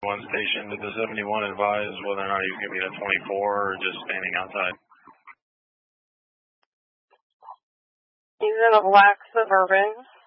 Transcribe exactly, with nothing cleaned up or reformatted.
One station, did the seventy-one advise whether or not he was going to be at twenty-four or just standing outside? He's in a black Suburban.